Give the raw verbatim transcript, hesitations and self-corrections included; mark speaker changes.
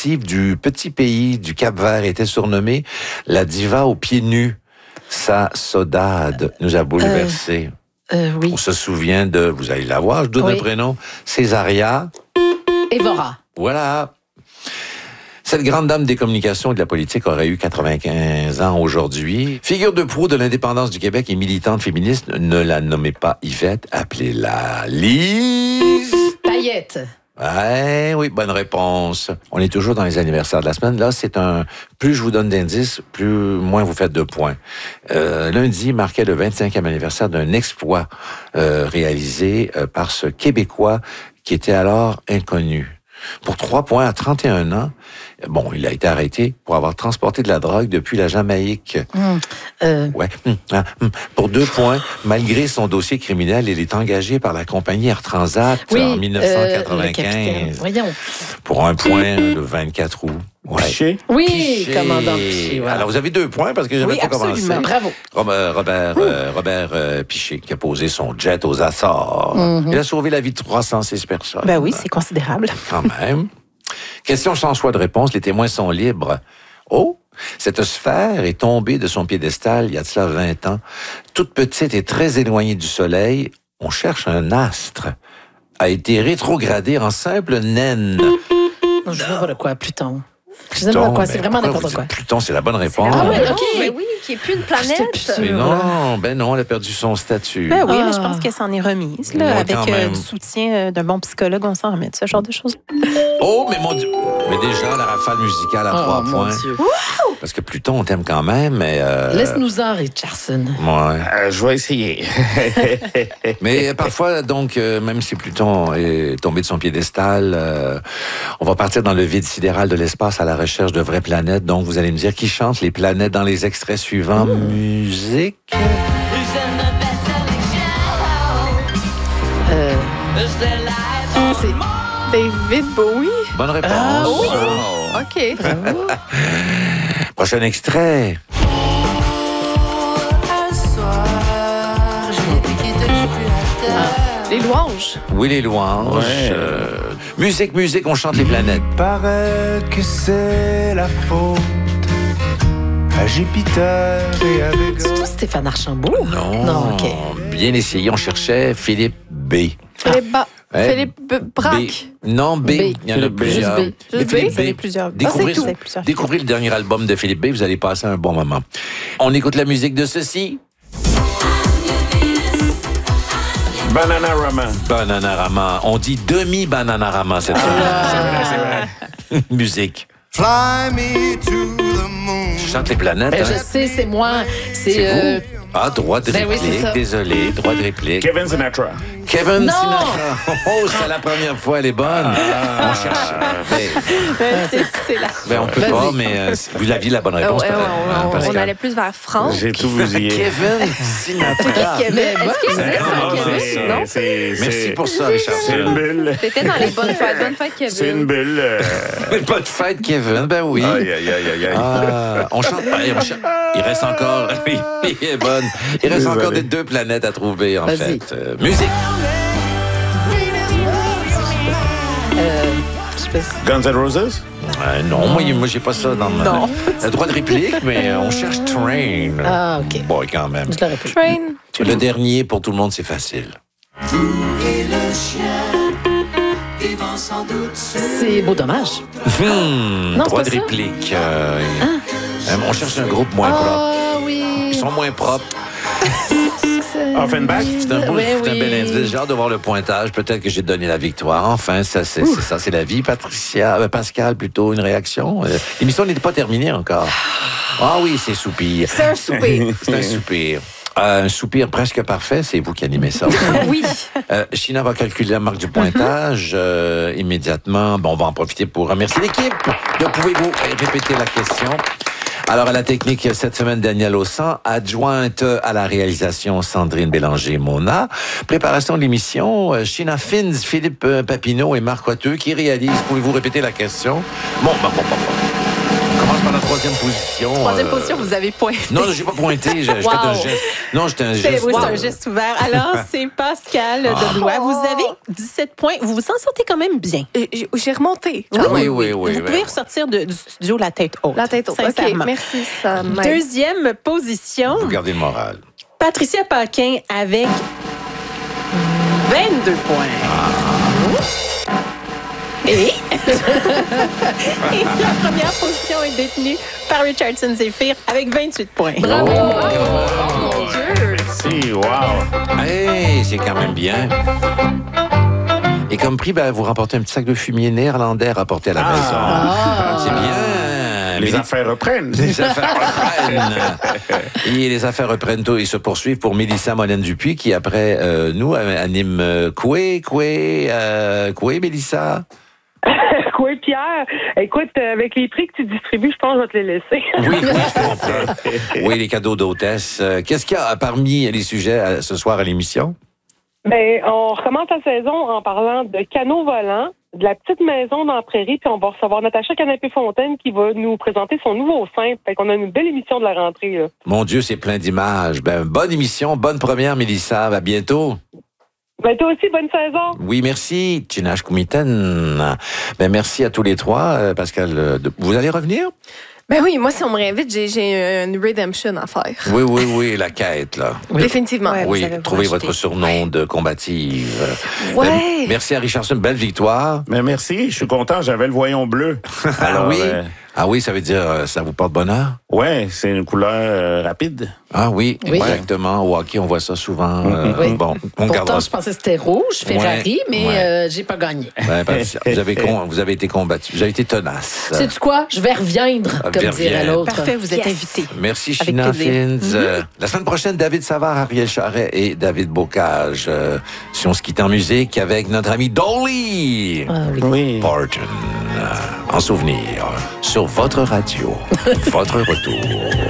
Speaker 1: sportive du petit pays du Cap-Vert était surnommée la diva aux pieds nus. Sa Sodade nous a bouleversés.
Speaker 2: Euh, euh, oui.
Speaker 1: On se souvient de, vous allez la voir, je donne
Speaker 2: Oui.
Speaker 1: un prénom, Césaria.
Speaker 2: Évora.
Speaker 1: Voilà. Cette grande dame des communications et de la politique aurait eu quatre-vingt-quinze ans aujourd'hui. Figure de proue de l'indépendance du Québec et militante féministe, ne la nommez pas Yvette, appelez-la Lise.
Speaker 2: Paillette.
Speaker 1: Ouais, oui, bonne réponse. On est toujours dans les anniversaires de la semaine. Là, c'est un... Plus je vous donne d'indices, plus moins vous faites de points. Euh, lundi marquait le vingt-cinquième anniversaire d'un exploit euh, réalisé euh, par ce Québécois qui était alors inconnu. Pour trois points à trente et un ans, bon, il a été arrêté pour avoir transporté de la drogue depuis la Jamaïque.
Speaker 2: Mmh. Euh...
Speaker 1: Ouais. Mmh. Ah, mmh. Pour deux points, malgré son dossier criminel, il est engagé par la compagnie Air Transat
Speaker 2: oui,
Speaker 1: en dix-neuf cent quatre-vingt-quinze.
Speaker 2: Euh, Voyons.
Speaker 1: Pour un point le vingt-quatre août.
Speaker 3: Ouais. Piché?
Speaker 2: Oui,
Speaker 1: Piché.
Speaker 2: commandant Piché. Voilà.
Speaker 1: Alors, vous avez deux points parce que j'avais
Speaker 2: oui,
Speaker 1: pas
Speaker 2: absolument.
Speaker 1: commencé.
Speaker 2: Bravo.
Speaker 1: Robert, Robert, euh, Robert euh, Piché qui a posé son jet aux Açores. Mm-hmm. Il a sauvé la vie de trois cent six personnes.
Speaker 4: Ben oui, c'est considérable.
Speaker 1: Quand même. Question sans choix de réponse, les témoins sont libres. Oh, cette sphère est tombée de son piédestal il y a de cela vingt ans. Toute petite et très éloignée du soleil, on cherche un astre. A été rétrogradé en simple naine.
Speaker 2: Je ne sais pas de quoi, Pluton. Je sais pas quoi, c'est vraiment n'importe quoi.
Speaker 1: Pluton, c'est la bonne réponse.
Speaker 2: Ah ouais, ok.
Speaker 5: Mais oui, qui n'est plus une planète.
Speaker 1: Mais non, ben non, elle a perdu son statut.
Speaker 4: Ben oui,
Speaker 2: Ah.
Speaker 4: mais je pense qu'elle s'en est remise. Là,
Speaker 1: Moi,
Speaker 4: avec
Speaker 1: quand
Speaker 4: euh,
Speaker 1: même.
Speaker 4: du soutien euh, d'un bon psychologue, on s'en remet de ce genre de choses.
Speaker 1: Oh, mais mon Dieu! Mais déjà, la rafale musicale à
Speaker 2: Oh,
Speaker 1: trois
Speaker 2: mon
Speaker 1: points.
Speaker 2: Dieu.
Speaker 1: Parce que Pluton, on t'aime quand même, mais... Euh...
Speaker 2: Laisse-nous-en, Richardson.
Speaker 1: Ouais.
Speaker 3: Euh, je vais essayer.
Speaker 1: Mais parfois, donc, euh, même si Pluton est tombé de son piédestal, euh, on va partir dans le vide sidéral de l'espace à la recherche de vraies planètes. Donc, vous allez me dire qui chante les planètes dans les extraits suivants. Mmh. Musique.
Speaker 2: Euh... C'est...
Speaker 4: David Bowie?
Speaker 1: Bonne réponse.
Speaker 2: Ah, oui.
Speaker 1: Oh.
Speaker 4: OK.
Speaker 2: Bravo.
Speaker 1: Prochain extrait.
Speaker 4: Les louanges.
Speaker 1: Oui, les louanges.
Speaker 3: Ouais.
Speaker 1: Euh, musique, musique, on chante les planètes.
Speaker 6: Paraît que c'est la faute à Jupiter et à Vega.
Speaker 2: C'est toi, Stéphane Archambault?
Speaker 1: Non.
Speaker 2: Non, OK.
Speaker 1: Bien essayé, on cherchait Philippe B.
Speaker 4: Philippe, ba...
Speaker 1: Ouais.
Speaker 4: Philippe B- Braque.
Speaker 1: B. Non, B.
Speaker 2: B.
Speaker 1: Il y en a
Speaker 3: Philippe B.
Speaker 1: plusieurs.
Speaker 4: Juste B.
Speaker 1: Mais
Speaker 4: Juste B,
Speaker 1: Philippe
Speaker 4: vous avez plusieurs.
Speaker 1: Découvrez,
Speaker 4: Ah, c'est tout. Plusieurs
Speaker 1: découvrez le dernier album de Philippe B, vous allez passer un bon moment. On écoute la musique de ceci.
Speaker 3: Bananarama.
Speaker 1: Bananarama. On dit demi-Bananarama cette semaine.
Speaker 3: C'est vrai, c'est vrai.
Speaker 1: Musique.
Speaker 6: Fly me to the moon.
Speaker 1: Je chante les planètes.
Speaker 2: Ben, je
Speaker 1: hein?
Speaker 2: sais, c'est moi. C'est...
Speaker 1: C'est
Speaker 2: euh,
Speaker 1: vous? Ah, droit de
Speaker 2: Ben oui,
Speaker 1: réplique.
Speaker 2: c'est ça.
Speaker 1: Désolé, droit de réplique.
Speaker 3: Kevin Sinatra.
Speaker 1: Kevin
Speaker 2: Non!
Speaker 1: Sinatra. Oh, c'est la première fois, elle est bonne. On cherche. Ben,
Speaker 4: Ben, c'est, c'est là.
Speaker 1: ben, on peut
Speaker 2: Vas-y.
Speaker 1: pas, mais euh, vous aviez la bonne réponse.
Speaker 5: Ouais, ouais,
Speaker 1: peut-être,
Speaker 5: on,
Speaker 1: hein,
Speaker 5: on-
Speaker 1: Pascal?
Speaker 5: on allait plus vers France.
Speaker 3: J'ai tout bousillé.
Speaker 1: Kevin Sinatra.
Speaker 2: Kevin.
Speaker 5: Est-ce que c'est
Speaker 3: Ah,
Speaker 5: ça, Kevin?
Speaker 3: c'est-
Speaker 5: Non?
Speaker 3: c'est-
Speaker 1: Merci
Speaker 3: c'est-
Speaker 1: pour ça, Richard.
Speaker 3: C'est une bulle.
Speaker 5: T'étais dans les bonnes fêtes. Bonne fête, Kevin.
Speaker 3: C'est une bulle. euh,
Speaker 1: Pas de fête, Kevin. Ben oui.
Speaker 3: Aïe, aïe, aïe, aïe, aïe.
Speaker 1: Ah, on chante. Allez, on chante. Il reste encore. Il est bonne. Il reste
Speaker 3: Désolé.
Speaker 1: encore des deux planètes à trouver, en
Speaker 2: Vas-y.
Speaker 1: fait. Euh, musique.
Speaker 2: Euh, je sais pas si...
Speaker 3: Guns N' Roses?
Speaker 1: Euh, non, moi, moi j'ai pas ça dans ma.
Speaker 4: Non.
Speaker 1: Le droit de réplique, mais on cherche Train.
Speaker 2: Ah, OK.
Speaker 1: Bon, quand même.
Speaker 2: Je l'aurais pu.
Speaker 4: Train.
Speaker 1: Le dernier, pour tout le monde, c'est facile.
Speaker 2: C'est Beau Dommage.
Speaker 1: Hmm,
Speaker 2: Non,
Speaker 1: droit
Speaker 2: c'est
Speaker 1: de
Speaker 2: pas ça.
Speaker 1: réplique. euh, euh, on cherche un groupe moins propre.
Speaker 2: Ah, oui.
Speaker 1: Ils sont moins propres.
Speaker 3: Offenbach?
Speaker 1: C'est un, beau,
Speaker 2: Oui,
Speaker 1: c'est un
Speaker 2: oui.
Speaker 1: bel indice. J'ai hâte de voir le pointage. Peut-être que j'ai donné la victoire. Enfin, ça, c'est, c'est ça, c'est la vie. Patricia, euh, Pascal, plutôt une réaction. Euh, l'émission n'était pas terminée encore. Ah oui, c'est soupir.
Speaker 4: C'est un souper.
Speaker 1: C'est un soupir. Euh, un soupir presque parfait, c'est vous qui animez ça.
Speaker 4: Oui.
Speaker 1: Euh, China va calculer la marque du pointage euh, immédiatement. Bon, on va en profiter pour remercier l'équipe. Donc, pouvez-vous répéter la question? Alors, à la technique, cette semaine, Daniel Ossan, adjointe à la réalisation, Sandrine Bélanger-Mona. Préparation de l'émission, euh, China Fins, Philippe euh, Papineau et Marc Coiteux qui réalisent. Pouvez-vous répéter la question? Bon, bon, bon, bon, bon. commence par la troisième position.
Speaker 4: Troisième
Speaker 1: euh,
Speaker 4: position, vous avez pointé.
Speaker 1: Non, j'ai pas pointé. J'ai j'ai fait un geste. Non, j'étais un
Speaker 4: C'est
Speaker 1: geste.
Speaker 4: oui, c'est
Speaker 1: euh,
Speaker 4: un geste ouvert. Alors, c'est Pascal Delois. Vous avez dix-sept points. Vous vous en sortez quand même bien.
Speaker 5: Euh, j'ai- J'ai remonté.
Speaker 1: Ah oui, oui, oui.
Speaker 4: Vous
Speaker 1: oui.
Speaker 4: pouvez ressortir de- du studio la tête haute.
Speaker 5: La tête haute. OK,
Speaker 4: Sincèrement.
Speaker 5: merci. Ça m'aide.
Speaker 4: Deuxième position,
Speaker 1: Vous gardez le moral.
Speaker 4: Patricia Paquin avec vingt-deux points. Et... Et la première position est détenue par Richardson Zephyr avec vingt-huit points.
Speaker 2: Bravo!
Speaker 5: Oh mon Dieu!
Speaker 3: Si, wow.
Speaker 1: Hey, c'est quand même bien. Et comme prix, ben, vous remportez un petit sac de fumier néerlandais rapporté à la maison.
Speaker 2: Ah.
Speaker 1: C'est bien.
Speaker 3: Les
Speaker 1: Mais
Speaker 3: affaires reprennent.
Speaker 1: Les affaires reprennent. Et les affaires reprennent tôt et se poursuivent pour Mélissa Molène-Dupuis qui, après euh, nous, euh, anime euh, Coué, Coué, euh, Coué, Mélissa.
Speaker 7: Oui, Pierre. Écoute, euh, avec les prix que tu distribues, je pense que je vais te les laisser.
Speaker 1: Oui, oui, je comprends. Oui, les cadeaux d'hôtesse. Euh, Qu'est-ce qu'il y a parmi les sujets euh, ce soir à l'émission?
Speaker 7: Ben, on recommence la saison en parlant de canaux volants, de la petite maison dans la prairie, puis on va recevoir Natacha Canapé-Fontaine qui va nous présenter son nouveau simple. Fait qu'on a une belle émission de la rentrée, là.
Speaker 1: Mon Dieu, c'est plein d'images. Ben, bonne émission, bonne première, Mélissa. À bientôt.
Speaker 7: Ben, toi aussi, bonne saison.
Speaker 1: Oui, merci. Tinash Koumiten. Ben, merci à tous les trois. Euh, Pascal, euh, de- vous allez revenir?
Speaker 5: Ben oui, moi, si on me réinvite, j'ai, j'ai une redemption à faire.
Speaker 1: Oui, oui, oui, la quête, là.
Speaker 5: Définitivement.
Speaker 4: Ouais.
Speaker 1: Oui,
Speaker 4: vous allez vous
Speaker 1: trouvez
Speaker 4: racheter.
Speaker 1: votre surnom de combative.
Speaker 5: Ouais.
Speaker 1: Ben, merci à Richardson, belle victoire.
Speaker 3: Mais merci, je suis content, j'avais le voyant bleu.
Speaker 1: Ah oui?
Speaker 3: euh,
Speaker 1: Ah oui, ça veut dire euh, ça vous porte bonheur?
Speaker 3: ouais, c'est une couleur euh, rapide.
Speaker 1: Ah oui,
Speaker 2: Oui.
Speaker 1: exactement. Au hockey, on voit ça souvent. euh,
Speaker 2: Oui.
Speaker 1: Bon, on
Speaker 2: Pourtant,
Speaker 1: gardera
Speaker 2: je pensais que c'était rouge, Ferrari,
Speaker 1: Ouais,
Speaker 2: mais
Speaker 1: ouais.
Speaker 2: euh, j'ai pas gagné.
Speaker 1: Ouais, parce que vous, avez con- vous avez été combattu, vous avez été tenace.
Speaker 2: Sais-tu quoi? Je vais reviendre,
Speaker 1: Ah,
Speaker 2: comme
Speaker 1: reviens.
Speaker 2: dirait l'autre.
Speaker 4: Parfait, vous êtes
Speaker 5: Yes.
Speaker 4: invité.
Speaker 1: Merci,
Speaker 4: Avec
Speaker 1: China
Speaker 4: plaisir.
Speaker 1: Fins. Euh, la semaine prochaine, David Savard, Ariel Charret et David Bocage. Euh, si on se quitte en musique avec notre ami Dolly
Speaker 2: Ah oui.
Speaker 3: Oui.
Speaker 1: Parton. Euh, en souvenir, sur votre radio. Votre retour.